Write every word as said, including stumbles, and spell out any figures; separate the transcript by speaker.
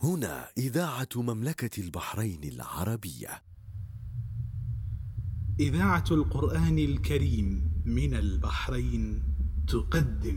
Speaker 1: هنا إذاعة مملكة البحرين العربية.
Speaker 2: إذاعة القرآن الكريم من البحرين تقدم